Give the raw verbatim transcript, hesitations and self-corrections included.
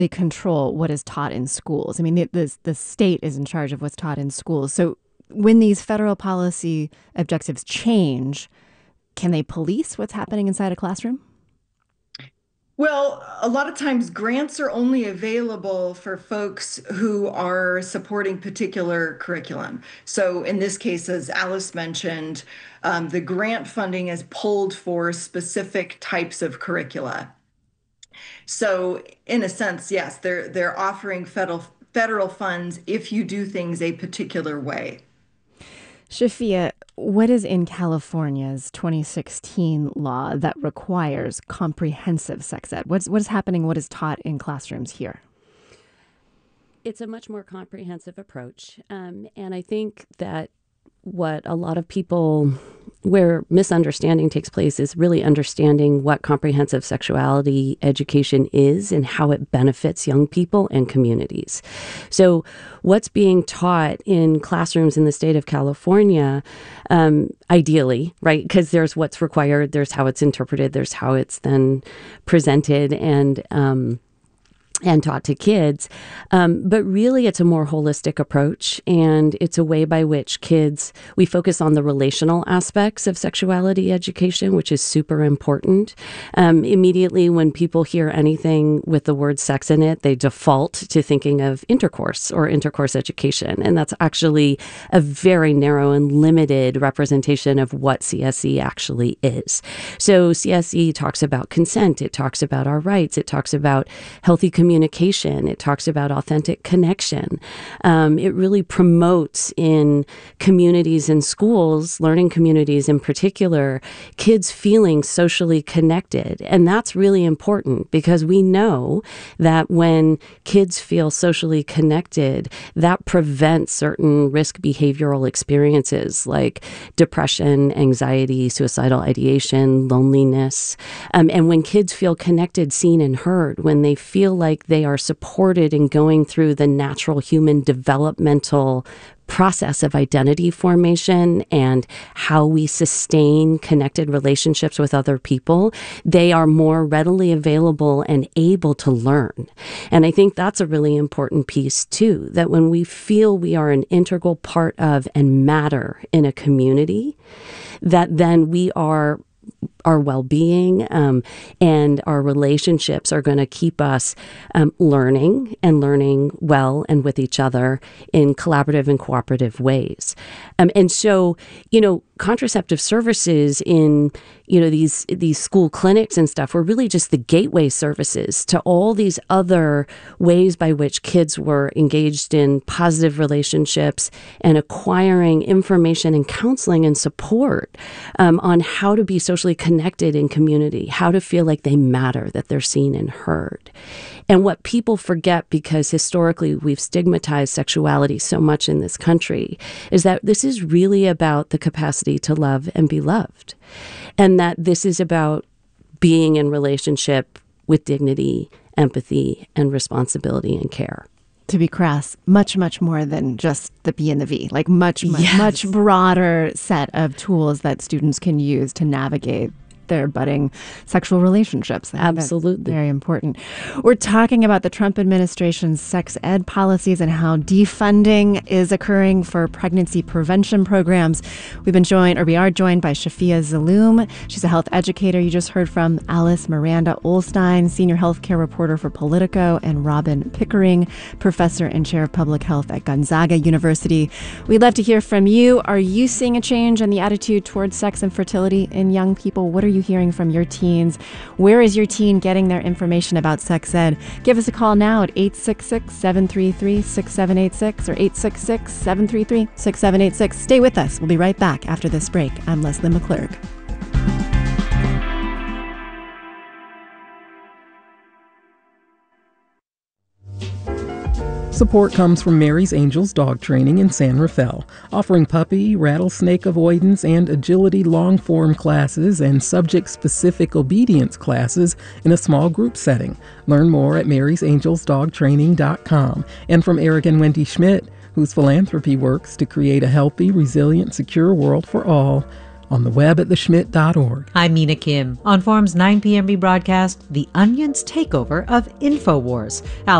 they control what is taught in schools. I mean, the, the, the state is in charge of what's taught in schools. So when these federal policy objectives change, can they police what's happening inside a classroom? Well, a lot of times grants are only available for folks who are supporting particular curriculum. So in this case, as Alice mentioned, um, the grant funding is pulled for specific types of curricula. So in a sense, yes, they're they're offering federal federal funds if you do things a particular way. Shafia, what is in California's twenty sixteen law that requires comprehensive sex ed? What's, what is happening? What is taught in classrooms here? It's a much more comprehensive approach. Um, and I think that what a lot of people, where misunderstanding takes place, is really understanding what comprehensive sexuality education is and how it benefits young people and communities. So what's being taught in classrooms in the state of California, um, ideally, right? Because there's what's required, there's how it's interpreted, there's how it's then presented and um and taught to kids. Um, but really, it's a more holistic approach. And it's a way by which kids, we focus on the relational aspects of sexuality education, which is super important. Um, immediately, when people hear anything with the word sex in it, they default to thinking of intercourse or intercourse education. And that's actually a very narrow and limited representation of what C S E actually is. So C S E talks about consent. It talks about our rights. It talks about healthy communication. Communication. It talks about authentic connection. Um, it really promotes in communities and schools, learning communities in particular, kids feeling socially connected. And that's really important because we know that when kids feel socially connected, that prevents certain risk behavioral experiences like depression, anxiety, suicidal ideation, loneliness. Um, and when kids feel connected, seen, and heard, when they feel like they are supported in going through the natural human developmental process of identity formation and how we sustain connected relationships with other people, they are more readily available and able to learn. And I think that's a really important piece too, that when we feel we are an integral part of and matter in a community, that then we are our well-being um, and our relationships are going to keep us um, learning and learning well and with each other in collaborative and cooperative ways. Um, and so, you know, contraceptive services in, you know, these these school clinics and stuff were really just the gateway services to all these other ways by which kids were engaged in positive relationships and acquiring information and counseling and support um, on how to be socially connected in community, how to feel like they matter, that they're seen and heard. And what people forget, because historically we've stigmatized sexuality so much in this country, is that this is really about the capacity to love and be loved. And that this is about being in relationship with dignity, empathy, and responsibility and care. To be crass, much, much more than just the B and the V, like much, much, Yes. much broader set of tools that students can use to navigate their budding sexual relationships. I think that's Absolutely. very important. We're talking about the Trump administration's sex ed policies and how defunding is occurring for pregnancy prevention programs. We've been joined, or we are joined by Shafia Zaloom. She's a health educator. You just heard from Alice Miranda Ollstein, senior healthcare reporter for Politico, and Robin Pickering, professor and chair of public health at Gonzaga University. We'd love to hear from you. Are you seeing a change in the attitude towards sex and fertility in young people? What are you hearing from your teens? Where is your teen getting their information about sex ed? Give us a call now at eight six six, seven three three, six seven eight six or eight six six, seven three three, six seven eight six. Stay with us. We'll be right back after this break. I'm Leslie McClurg. Support comes from Mary's Angels Dog Training in San Rafael, offering puppy, rattlesnake avoidance, and agility long-form classes and subject-specific obedience classes in a small group setting. Learn more at marys angels dog training dot com. And from Eric and Wendy Schmidt, whose philanthropy works to create a healthy, resilient, secure world for all. on the web at the schmidt dot org. I'm Mina Kim. On Forum's nine p.m. rebroadcast, The Onion's takeover of InfoWars.